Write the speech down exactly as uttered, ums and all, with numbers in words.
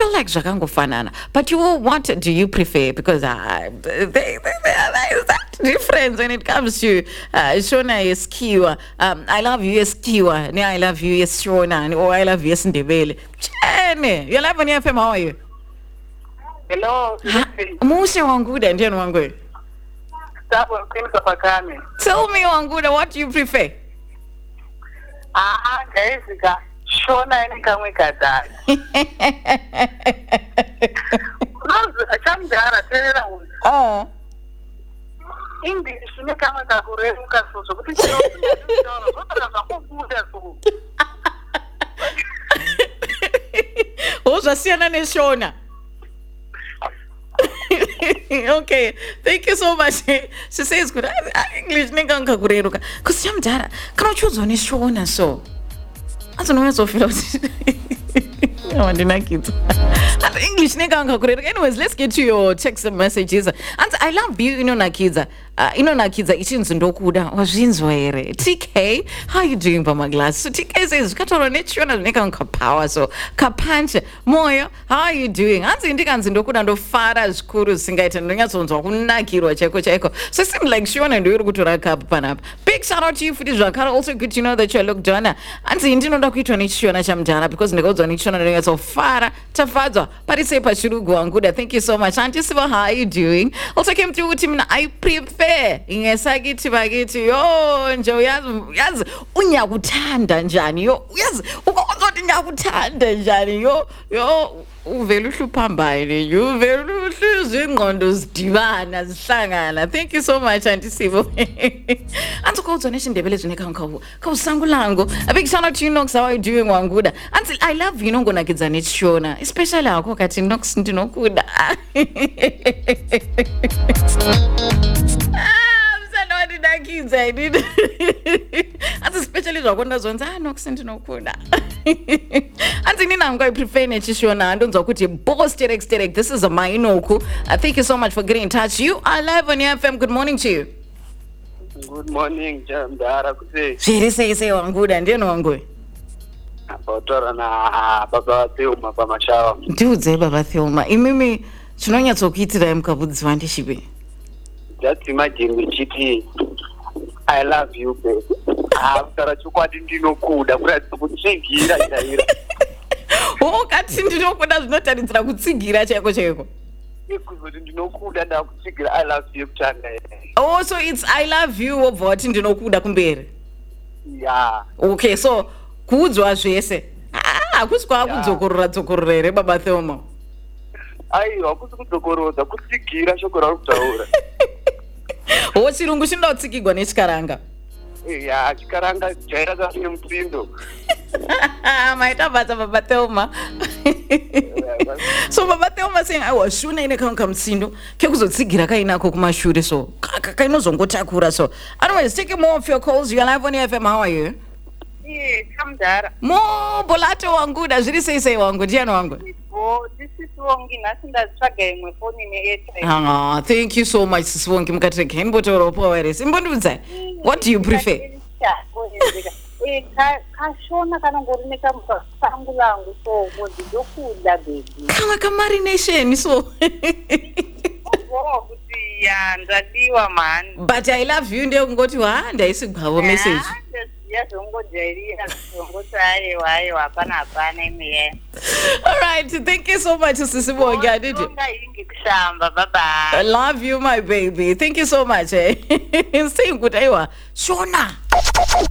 feel like zvakangofanana. But you, what do you prefer? Because uh, they, they, they, there is that difference when it comes to uh, Shona Yeskiwa. Um, I love you Yeskiwa. I love you Yes Shona. Or I love you Yesndebele. Chene, you love on F M. How are you? Hello. Musi Wanguda and Jen Wangu. Tell me, Wanguda, what do you prefer? Ah, guys, Shona any kamwe kadai. Achamdara tena huyu. Oh. English ni kama kakuremuka soso. Kuti Shona, zote za kubuda tu. Uzasiana ne Shona. Okay, thank you so much. She says good. English ni kama kakuremuka. Because Achamdara, kana uchuzo ne Shona so. I don't know what's so philosophy. No, English. Anyways, let's get to your text messages. And I love you, you know, Nakiza. Uh, you know, Nakiza, ichinzu ndokuda, wazvinzwa here. T K, how you doing, Pamaglas? So T K says, katoro nechona neka nkapawa, so kapanche. Moyo, how are you doing? Anzi indika nzi ndokuda ndo fara zkuru singaita ndonyazo nzo kunakirwa cheko cheko. So it seems like Shona ndo yuru kutura kapu panapa. Big shout out to you for this Jakara. Also good to know that you look done. Anzi indino ndo kuitwa nechona chamjana because ndikozo nechona ndonyazo fara tafadzwa. Parise pachirugu wanguda. Thank you so much. Auntie Siva, how are you doing? Also came through with him. I prefer ingesagiti bagiti yo nje yazi yazi unyakutanda njani yo yazi ukozothi nyakuthanda njani yo yo uvela uhluphambaye you vela uhlizi ingqondo zidibana zihlangana. Thank you so much Auntie Sivo. Anti kodwa neshindebele zvineka nkawo kawusangulango. A big shout out to you Nox, how are you doing wanguda? Until I love you nongona kidza nechishona especially akho kati Nox ndinokuda. Kids, I did. As especially Rwanda zones, I know Sentinokuda. And in I'm going to prefer Nechishona and don't kuti boss direct direct. This is a Mainoku. Uh, thank you so much for getting in touch. You are live on your F M. Good morning to you. Good morning, Jamdara. She say say one good and you know one good. Apotora na Baba Theuma Pamashawa. Dude, say Baba Theuma. Imimi, Chinonya Tokitira Mkabudzwanti Shibi. Just imagine the chiti. I love you, babe. After a chukwadi ndinokuda kutsingira iraira. Oh, kati ndinokuda zvinotarisira kutsingira chaiko chaiko. Ikuti ndinokuda ndakutsingira I love you kutanga. Oh, so it's I love you obva wati ndinokuda kumberi. Yeah. Okay, so kuudzwa zvese. Ah, kuswa kudzokorora dzokorora here Baba Theuma. Aiwa, kusi kudzokorodza kutsingira shoko rari kutaura. Oh, chirungu chinotsikigwa nechikaranga. Yeah, chikaranga chaira kafire mutsindo. Maita bata Baba Theuma. So Baba Theuma saying I was shuna ine kanka mutsindo kekuzotsigira kainako kumashure so kainozongotakura so. Otherwise, take more of your calls. You are live on F M. How are you? Yeah, Chamdara. Mo bolato wanguda zviri sei sei wangu ndiano wangu. Oh, this is Wongi nasinda struggle my phone in airtime. Ah, thank you so much Sis Wongi mukateke mbotoro power. Simbondudza. What do you prefer? Eh, kashona kana ngorineka musangu langu so modi dokuda baby. Kama kamarination so. Oh, kuti ya ndadiwa man. But I love you ndio ngoti wa ndaisigwavo message. Yes, ungo jeri ungo sai wai wapana hapana ime. All right, thank you so much Sis Wongi. I did it. Bye-bye. I love you my baby. Thank you so much. Eh. Saying good aiwa. Shona.